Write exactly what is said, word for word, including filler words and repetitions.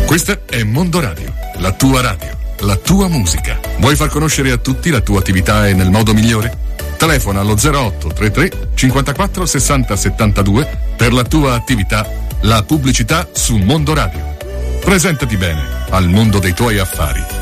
Questa è Mondo Radio, la tua radio, la tua musica. Vuoi far conoscere a tutti la tua attività e nel modo migliore? Telefona allo zero otto trentatré cinquantaquattro sessanta settantadue per la tua attività, la pubblicità su Mondo Radio. Presentati bene al mondo dei tuoi affari.